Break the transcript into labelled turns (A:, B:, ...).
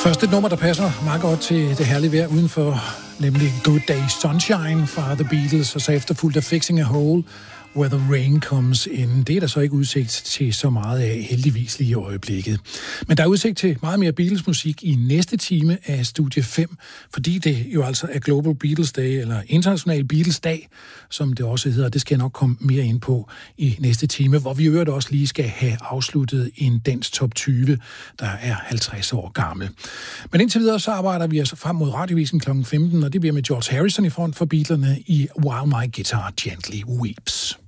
A: Først et nummer, der passer meget godt til det herlige vejr udenfor, nemlig Good Day Sunshine fra The Beatles, og så efterfulgt af Fixing a Hole, Where the Rain Comes In. Det er der så ikke udsigt til så meget af, heldigvis lige i øjeblikket. Men der er udsigt til meget mere Beatles-musik i næste time af Studie 5, fordi det jo altså er Global Beatles Day, eller International Beatles Dag, som det også hedder. Det skal jeg nok komme mere ind på i næste time, hvor vi i øvrigt også lige skal have afsluttet en dansk top 20, der er 50 år gammel. Men indtil videre så arbejder vi altså frem mod radiovisen kl. 15, og det bliver med George Harrison i front for Beatlerne i While My Guitar Gently Weeps.